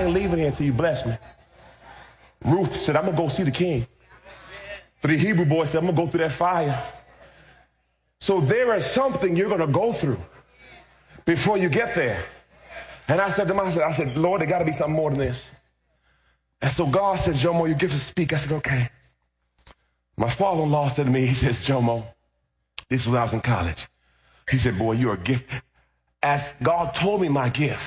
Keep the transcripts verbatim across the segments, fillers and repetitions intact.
ain't leaving here until you bless me. Ruth said, I'm going to go see the king. The Hebrew boy said, I'm going to go through that fire. So there is something you're going to go through before you get there. And I said to myself, I said, Lord, there got to be something more than this. And so God said, Jomo, your gift is to speak. I said, okay. My father-in-law said to me, he says, Jomo, this was when I was in college. He said, boy, you're a gift. As God told me my gift,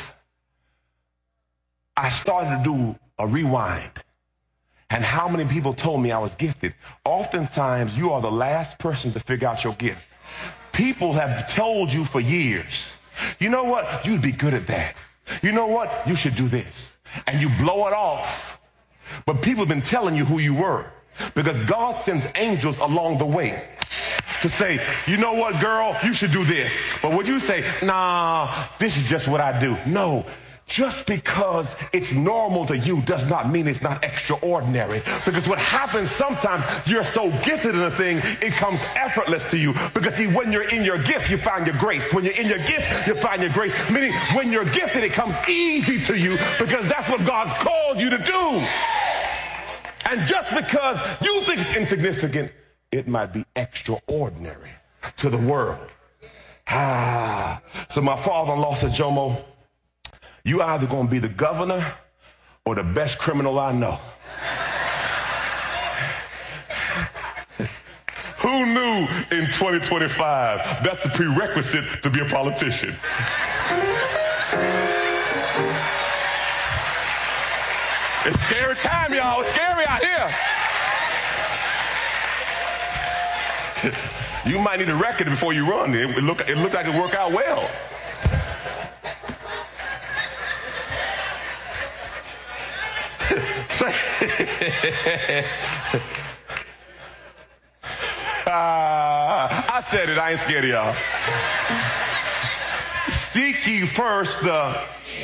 I started to do a rewind. And how many people told me I was gifted? Oftentimes, you are the last person to figure out your gift. People have told you for years, you know what? You'd be good at that. You know what? You should do this. And you blow it off. But people have been telling you who you were, because God sends angels along the way to say, you know what, girl, you should do this. But would you say, nah, this is just what I do? No. Just because it's normal to you does not mean it's not extraordinary. Because what happens sometimes, you're so gifted in a thing, it comes effortless to you. Because see, when you're in your gift, you find your grace. When you're in your gift, you find your grace. Meaning, when you're gifted, it comes easy to you, because that's what God's called you to do. And just because you think it's insignificant, it might be extraordinary to the world. Ah. So my father-in-law said, Jomo, you either going to be the governor or the best criminal I know. Who knew in twenty twenty-five that's the prerequisite to be a politician? It's scary time, y'all. It's scary out here. You might need a record before you run. It look, it looked like it worked out well. uh, I said it. I ain't scared of y'all. Seek ye first the...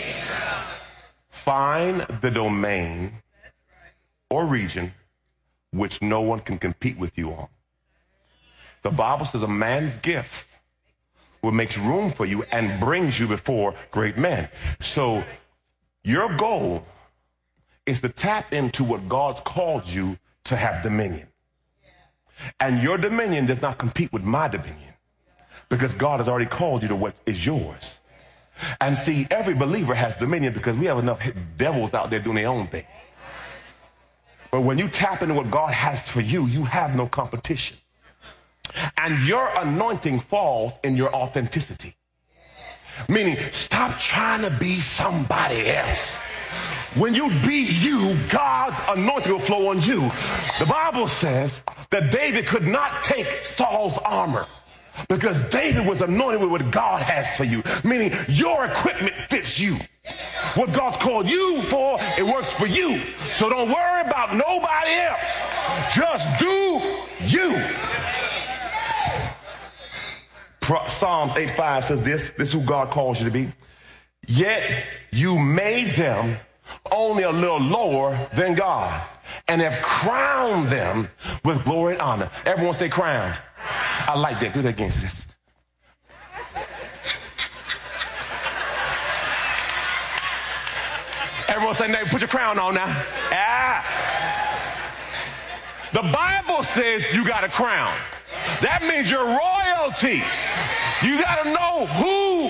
Find the domain or region which no one can compete with you on. The Bible says a man's gift will make room for you and brings you before great men. So your goal is to tap into what God's called you to have dominion. And your dominion does not compete with my dominion, because God has already called you to what is yours. And see, every believer has dominion, because we have enough devils out there doing their own thing. But when you tap into what God has for you, you have no competition. And your anointing falls in your authenticity. Meaning, stop trying to be somebody else. When you be you, God's anointing will flow on you. The Bible says that David could not take Saul's armor, because David was anointed with what God has for you. Meaning, your equipment fits you. What God's called you for, it works for you. So don't worry about nobody else. Just do you. Psalms eight five says this. This is who God calls you to be. Yet you made them only a little lower than God, and have crowned them with glory and honor. Everyone say crowned. I like that. Do that again. Everyone say, neighbor, put your crown on now. Ah. The Bible says you got a crown. That means you're royalty. You got to know who.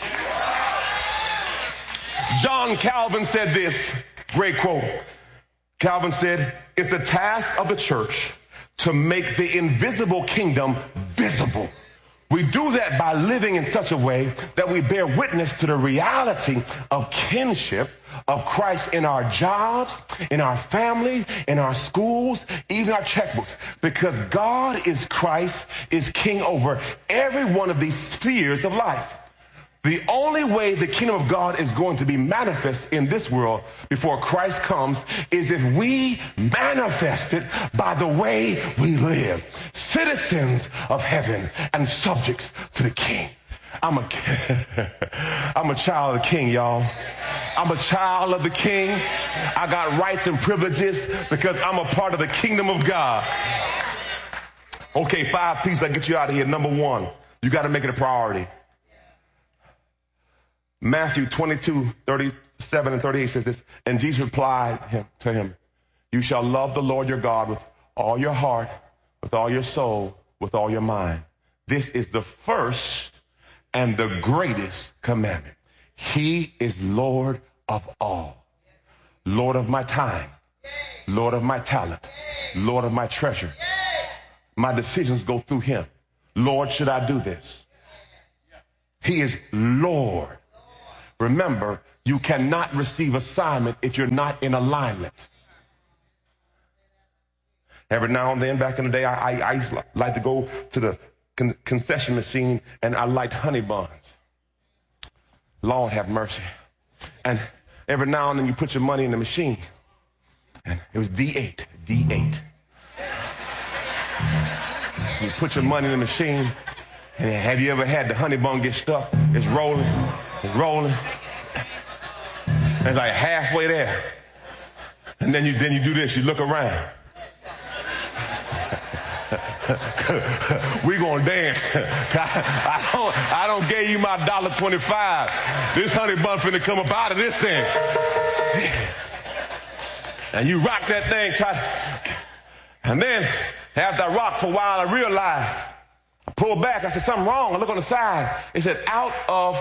John Calvin said this, great quote. Calvin said, it's the task of the church to make the invisible kingdom visible. We do that by living in such a way that we bear witness to the reality of kinship of Christ in our jobs, in our family, in our schools, even our checkbooks. Because God is Christ, is king over every one of these spheres of life. The only way the kingdom of God is going to be manifest in this world before Christ comes is if we manifest it by the way we live. Citizens of heaven and subjects to the king. I'm a, I'm a child of the king, y'all. I'm a child of the king. I got rights and privileges because I'm a part of the kingdom of God. Okay, five pieces that get you out of here. Number one, you got to make it a priority. Matthew twenty-two, thirty, seven and thirty-eight says this, and Jesus replied him, to him, you shall love the Lord your God with all your heart, with all your soul, with all your mind. This is the first and the greatest commandment. He is Lord of all. Lord of my time, Lord of my talent, Lord of my treasure. My decisions go through him. Lord, should I do this? He is Lord. Remember, you cannot receive assignment if you're not in alignment. Every now and then, back in the day, I, I, I used to like to go to the con- concession machine, and I liked honey buns. Lord have mercy. And every now and then you put your money in the machine, and it was D eight, D eight. You put your money in the machine, and have you ever had the honey bun get stuck? It's rolling, it's rolling. It's like halfway there. And then you then you do this, you look around. We're gonna dance. I don't I don't give you my dollar twenty-five. This honey bun finna come up out of this thing. And you rock that thing, try to, and then after I rocked for a while, I realized, I pulled back, I said, something wrong. I look on the side. It said, out of.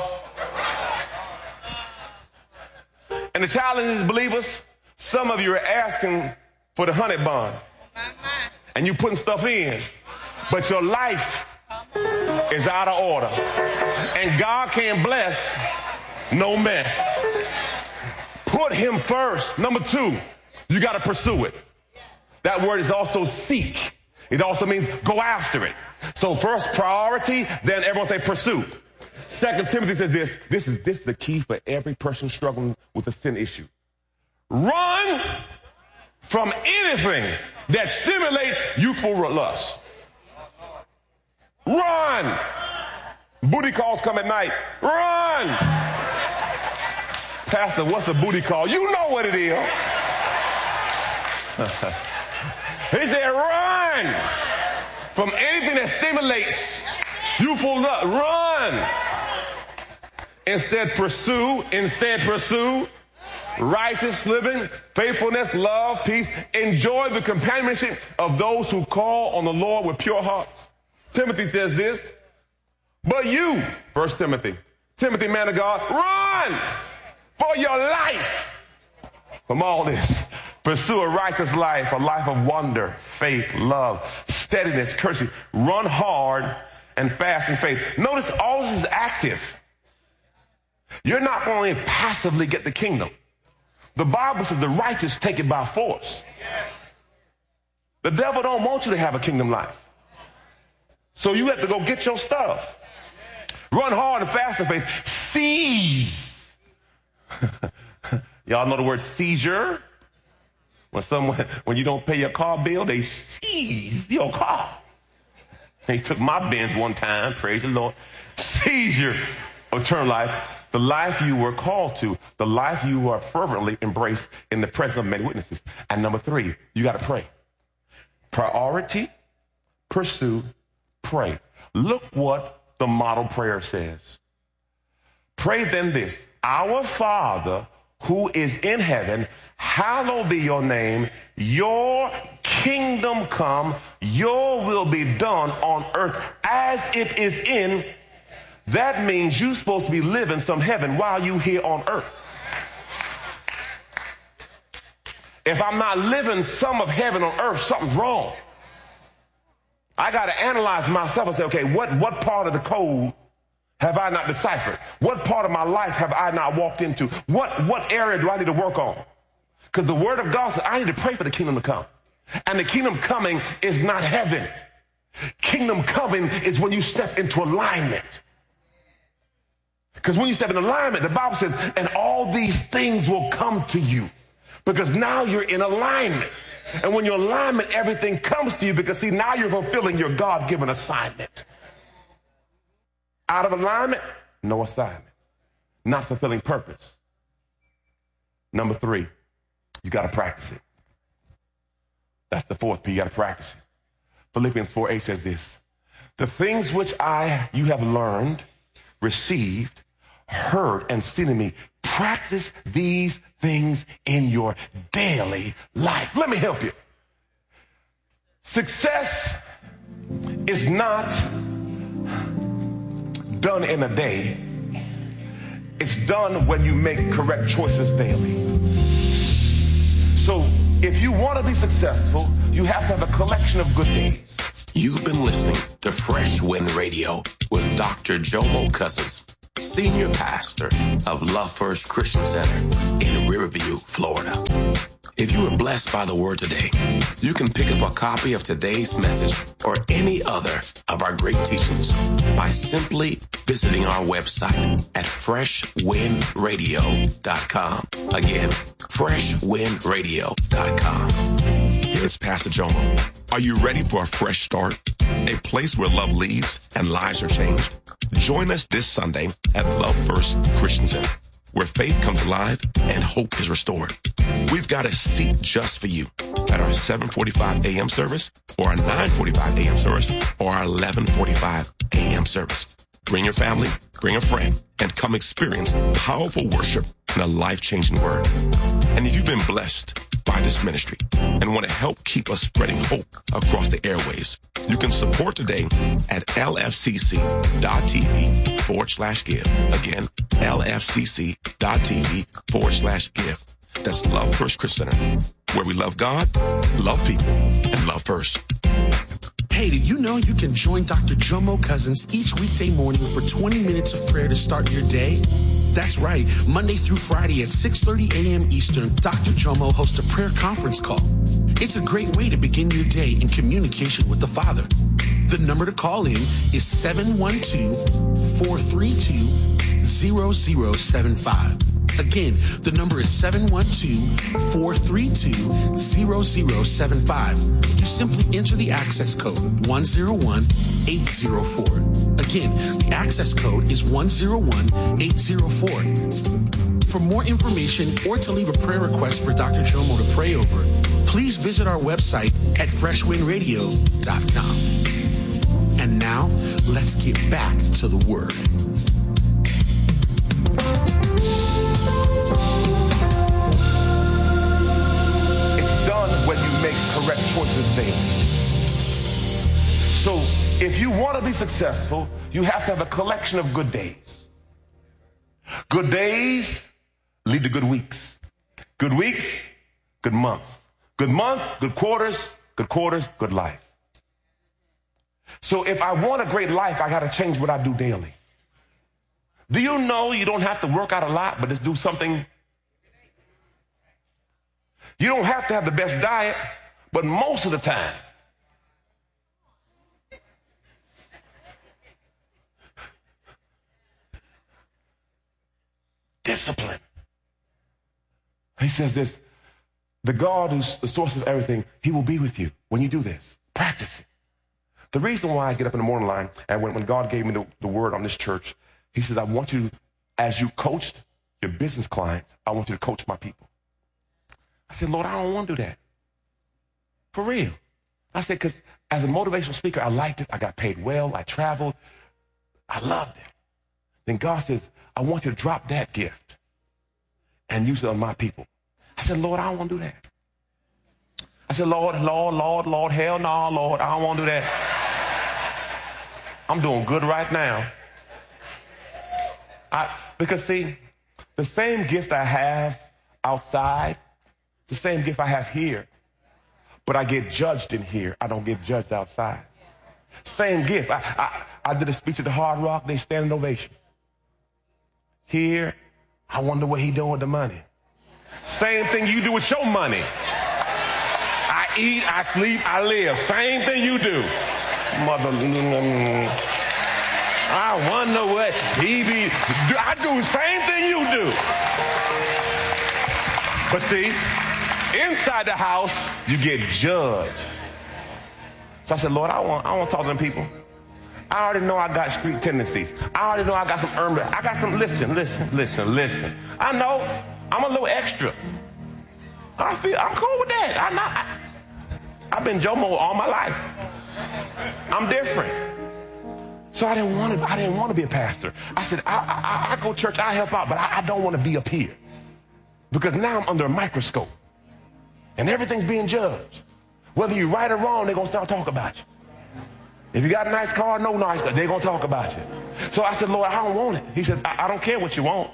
And the challenge is, believers, some of you are asking for the honey bun. And you putting stuff in. But your life is out of order. And God can't bless no mess. Put him first. Number two, you got to pursue it. That word is also seek. It also means go after it. So first priority, then everyone say pursue. Second Timothy says this, this is this is the key for every person struggling with a sin issue. Run from anything that stimulates youthful lust. Run. Booty calls come at night. Run. Pastor, what's a booty call? You know what it is. He said, run from anything that stimulates youthful lust. Run. Instead, pursue. Instead, pursue righteous living, faithfulness, love, peace. Enjoy the companionship of those who call on the Lord with pure hearts. Timothy says this, but you, First Timothy, Timothy, man of God, run for your life from all this. Pursue a righteous life, a life of wonder, faith, love, steadiness, courtesy. Run hard and fast in faith. Notice all this is active. You're not going to passively get the kingdom. The Bible says the righteous take it by force. The devil don't want you to have a kingdom life. So you have to go get your stuff. Run hard and fast in faith. Seize. Y'all know the word seizure? When someone, when you don't pay your car bill, they seize your car. They took my Benz one time, praise the Lord. Seizure of eternal life, the life you were called to, the life you are fervently embraced in the presence of many witnesses. And number three, you got to pray. Priority, pursue, pray. Look what the model prayer says. Pray then this, our Father who is in heaven, hallowed be your name, your kingdom come, your will be done on earth as it is in. That means you're supposed to be living some heaven while you here on earth. If I'm not living some of heaven on earth, something's wrong. I got to analyze myself and say, okay, what, what part of the code have I not deciphered? What part of my life have I not walked into? What, what area do I need to work on? Because the word of God says I need to pray for the kingdom to come. And the kingdom coming is not heaven. Kingdom coming is when you step into alignment. Because when you step in alignment, the Bible says, and all these things will come to you. Because now you're in alignment. And when you're in alignment, everything comes to you because, see, now you're fulfilling your God-given assignment. Out of alignment, no assignment. Not fulfilling purpose. Number three, you got to practice it. That's the fourth P. You got to practice it. Philippians four eight says this, the things which I, you have learned, received, heard, and seen in me, Practice these things in your daily life. Let me help you. Success is not done in a day. It's done when you make correct choices daily. So if you want to be successful, you have to have a collection of good days. You've been listening to Fresh Wind Radio with Doctor Jomo Cousins, Senior Pastor of Love First Christian Center in Riverview, Florida. If you were blessed by the word today, you can pick up a copy of today's message or any other of our great teachings by simply visiting our website at fresh wind radio dot com. Again, fresh wind radio dot com. It's Pastor Jomo. Are you ready for a fresh start? A place where love leads and lives are changed? Join us this Sunday at Love First Christian Center, where faith comes alive and hope is restored. We've got a seat just for you at our seven forty-five a.m. service or our nine forty-five a.m. service or our eleven forty-five a.m. service. Bring your family, bring a friend, and come experience powerful worship and a life-changing word. And if you've been blessed by this ministry and want to help keep us spreading hope across the airways, you can support today at lfcc.tv forward slash give. Again, lfcc.tv forward slash give. That's Love First Christian Center, where we love God, love people, and love first. Hey, did you know you can join Doctor Jomo Cousins each weekday morning for twenty minutes of prayer to start your day? That's right. Monday through Friday at six thirty a.m. Eastern, Doctor Jomo hosts a prayer conference call. It's a great way to begin your day in communication with the Father. The number to call in is seven one two, four three two, zero zero seven five. Again, the number is seven one two, four three two, zero zero seven five. You simply enter the access code one zero one eight zero four. Again, the access code is one zero one eight zero four. For more information or to leave a prayer request for Doctor Jomo to pray over, please visit our website at fresh wind radio dot com. And now, let's get back to the Word. When you make correct choices daily. So if you want to be successful, you have to have a collection of good days. Good days lead to good weeks. Good weeks, good months. Good months, good quarters, good quarters, good life. So if I want a great life, I got to change what I do daily. Do you know you don't have to work out a lot, but just do something? You don't have to have the best diet, but most of the time, discipline. He says this, the God who's the source of everything, he will be with you when you do this. Practice it. The reason why I get up in the morning line, and when, when God gave me the, the word on this church, he says, I want you, as you coached your business clients, I want you to coach my people. I said, Lord, I don't want to do that. For real. I said, because as a motivational speaker, I liked it. I got paid well. I traveled. I loved it. Then God says, I want you to drop that gift and use it on my people. I said, Lord, I don't want to do that. I said, Lord, Lord, Lord, Lord, hell no, Lord, I don't want to do that. I'm doing good right now. I, because, see, the same gift I have outside, the same gift I have here, but I get judged in here. I don't get judged outside. Same gift. I, I, I did a speech at the Hard Rock. They stand an ovation. Here, I wonder what he doing with the money. Same thing you do with your money. I eat, I sleep, I live. Same thing you do. Mother, I wonder what he be. I do the same thing you do. But see, inside the house, you get judged. So I said, Lord, I want, I want to talk to them people. I already know I got street tendencies. I already know I got some urban. I got some, listen, listen, listen, listen. I know I'm a little extra. I feel, I'm cool with that. I'm not, I, I've been Jomo all my life. I'm different. So I didn't want to, I didn't want to be a pastor. I said, I, I, I go to church, I help out, but I, I don't want to be up here. Because now I'm under a microscope. And everything's being judged. Whether you're right or wrong, they're going to start talking about you. If you got a nice car, no nice car, they're going to talk about you. So I said, Lord, I don't want it. He said, I, I don't care what you want.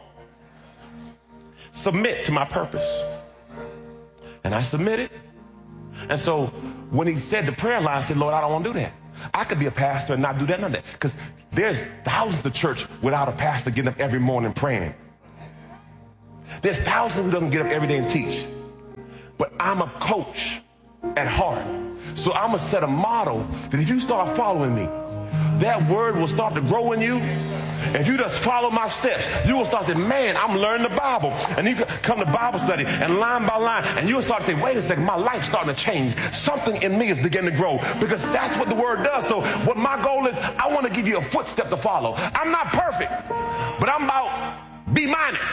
Submit to my purpose. And I submitted. And so when he said the prayer line, I said, Lord, I don't want to do that. I could be a pastor and not do that, none of that. Because there's thousands of church without a pastor getting up every morning praying. There's thousands who doesn't get up every day and teach. But I'm a coach at heart. So I'm going to set a model that if you start following me, that word will start to grow in you. If you just follow my steps, you will start saying, man, I'm learning the Bible. And you come to Bible study and line by line, and you will start to say, wait a second, my life's starting to change. Something in me is beginning to grow, because that's what the word does. So what my goal is, I want to give you a footstep to follow. I'm not perfect, but I'm about B minus.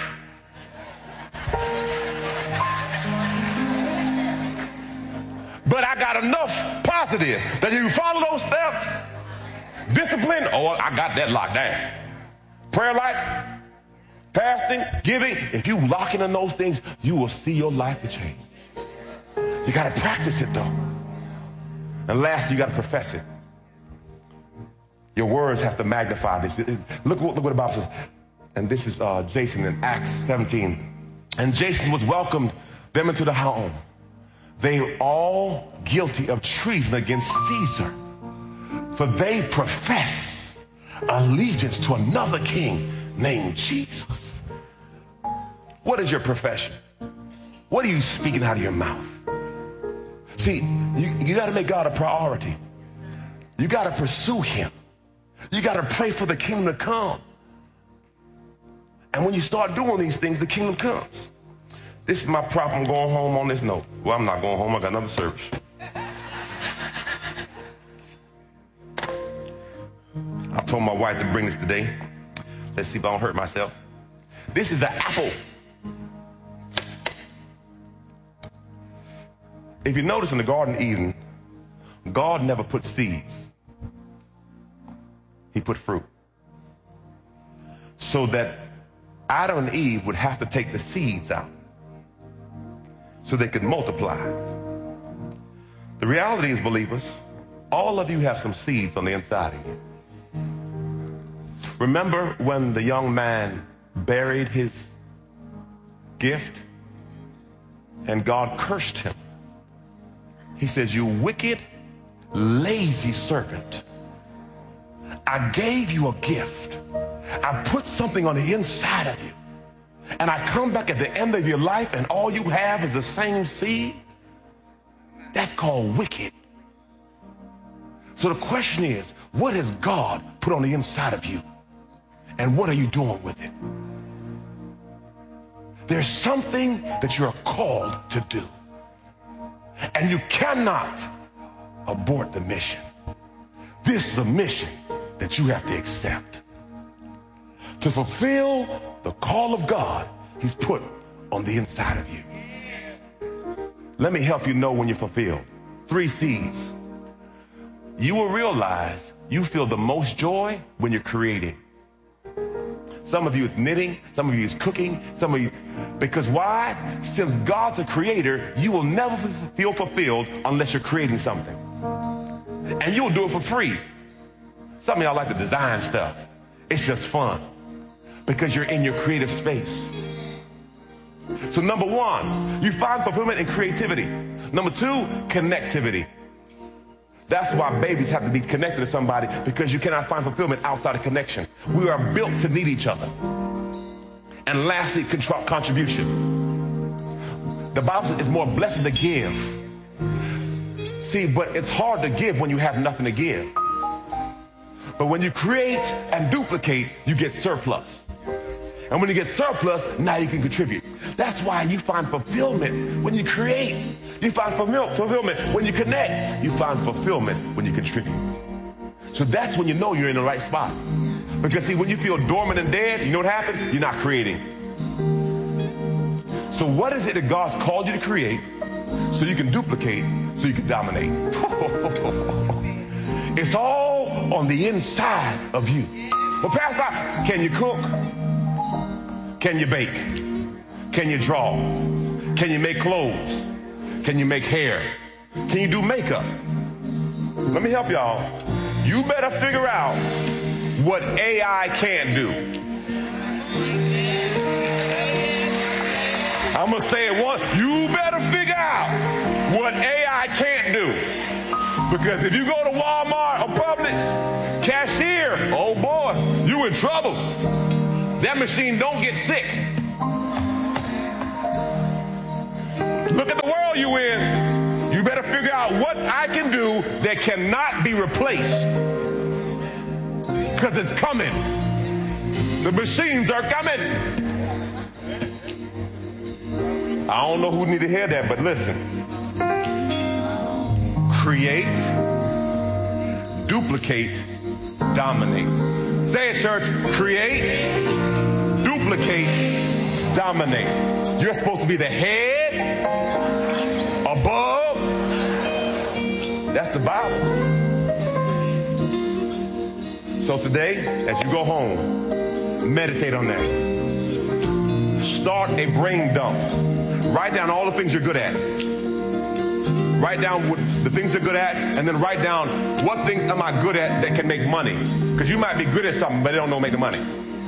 But I got enough positive that if you follow those steps, discipline, oh, I got that locked down. Prayer life, fasting, giving, if you lock in on those things, you will see your life to change. You got to practice it though. And last, you got to profess it. Your words have to magnify this. Look, look what the Bible says. And this is uh, Jason in Acts seventeen. And Jason was welcomed them into the home. They were all guilty of treason against Caesar, for they profess allegiance to another king named Jesus. What is your profession? What are you speaking out of your mouth? See, you, you got to make God a priority. You got to pursue him. You got to pray for the kingdom to come. And when you start doing these things, the kingdom comes. This is my problem going home on this note. Well, I'm not going home. I got another service. I told my wife to bring this today. Let's see if I don't hurt myself. This is an apple. If you notice in the Garden of Eden, God never put seeds. He put fruit. So that Adam and Eve would have to take the seeds out so they could multiply. The reality is, believers, all of you have some seeds on the inside of you. Remember when the young man buried his gift and God cursed him? He says, you wicked, lazy servant. I gave you a gift. I put something on the inside of you. And I come back at the end of your life and all you have is the same seed. That's called wicked. So the question is, what has God put on the inside of you? And what are you doing with it? There's something that you're called to do. And you cannot abort the mission. This is a mission that you have to accept. To fulfill the call of God he's put on the inside of you. Let me help you know when you're fulfilled. Three C's. You will realize you feel the most joy when you're creating. Some of you is knitting, some of you is cooking, some of you, because why? Since God's a creator, you will never feel fulfilled unless you're creating something. And you'll do it for free. Some of y'all like to design stuff. It's just fun because you're in your creative space. So number one, you find fulfillment in creativity. Number two, connectivity. That's why babies have to be connected to somebody, because you cannot find fulfillment outside of connection. We are built to need each other. And lastly, contr- contribution. The Bible says it's more blessed to give. See, but it's hard to give when you have nothing to give. But when you create and duplicate, you get surplus. And when you get surplus, now you can contribute. That's why you find fulfillment when you create. You find fulfillment when you connect. You find fulfillment when you contribute. So that's when you know you're in the right spot. Because see, when you feel dormant and dead, you know what happens? You're not creating. So what is it that God's called you to create so you can duplicate, so you can dominate? It's all on the inside of you. Well, Pastor, can you cook? Can you bake? Can you draw? Can you make clothes? Can you make hair? Can you do makeup? Let me help y'all. You better figure out what A I can't do. I'm going to say it once. You better figure out what A I can't do. Because if you go to Walmart or Publix, cashier, oh boy, you in trouble. That machine don't get sick. Look at the world you in. You better figure out what I can do that cannot be replaced. Because it's coming. The machines are coming. I don't know who need to hear that, but listen. Create, duplicate, dominate. Say it, church. Create, duplicate, dominate. You're supposed to be the head, above. That's the Bible. So today, as you go home, meditate on that. Start a brain dump. Write down all the things you're good at. Write down what the things you're good at, and then write down what things am I good at that can make money. Because you might be good at something, but they don't know make the money.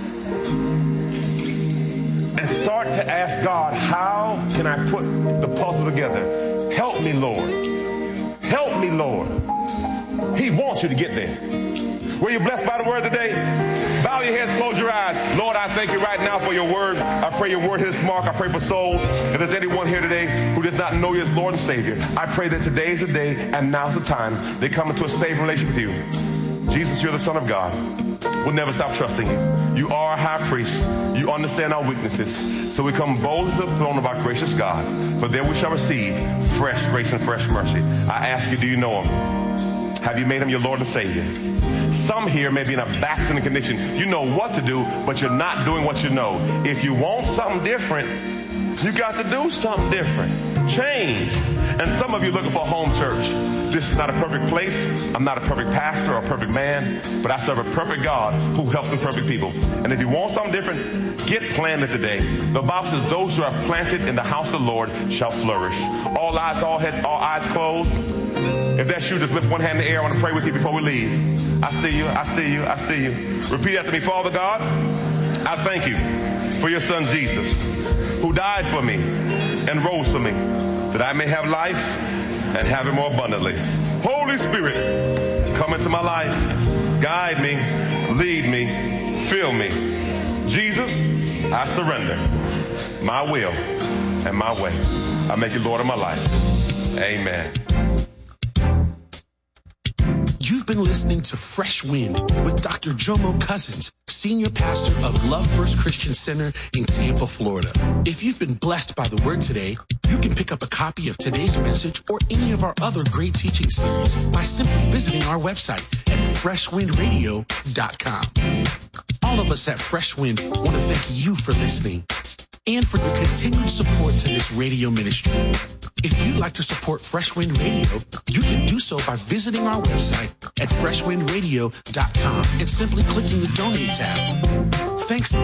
And start to ask God, how can I put the puzzle together? Help me, Lord. Help me, Lord. He wants you to get there. Were you blessed by the word today? Bow your heads, close your eyes. Lord, I thank you right now for your word. I pray your word hit its mark. I pray for souls. If there's anyone here today who does not know you as Lord and Savior, I pray that today is the day and now's the time they come into a saving relationship with you. Jesus, you're the Son of God. We'll never stop trusting you. You are our high priest. You understand our weaknesses. So we come boldly to the throne of our gracious God. For there we shall receive fresh grace and fresh mercy. I ask you, do you know him? Have you made him your Lord and Savior? Some here may be in a backsliding condition. You know what to do, but you're not doing what you know. If you want something different, you got to do something different. Change. And some of you looking for a home church. This is not a perfect place. I'm not a perfect pastor or a perfect man, but I serve a perfect God who helps imperfect people. And if you want something different, get planted today. The Bible says those who are planted in the house of the Lord shall flourish. All eyes, all head, all eyes closed. If that's you, just lift one hand in the air. I want to pray with you before we leave. I see you, I see you, I see you. Repeat after me. Father God, I thank you for your son Jesus, who died for me and rose for me, that I may have life and have it more abundantly. Holy Spirit, come into my life. Guide me, lead me, fill me. Jesus, I surrender my will and my way. I make you Lord of my life. Amen. You've been listening to Fresh Wind with Doctor Jomo Cousins, Senior Pastor of Love First Christian Center in Tampa, Florida. If you've been blessed by the word today, you can pick up a copy of today's message or any of our other great teaching series by simply visiting our website at fresh wind radio dot com. All of us at Fresh Wind want to thank you for listening and for your continued support to this radio ministry. If you'd like to support Fresh Wind Radio, you can do so by visiting our website at fresh wind radio dot com and simply clicking the Donate tab. Thanks.